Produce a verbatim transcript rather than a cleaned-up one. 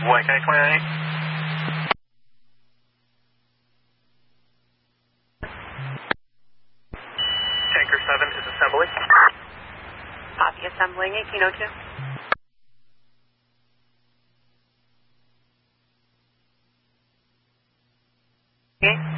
White County twenty-nine. Tanker seven is assembly. Copy, assembling eighteen oh two. Okay.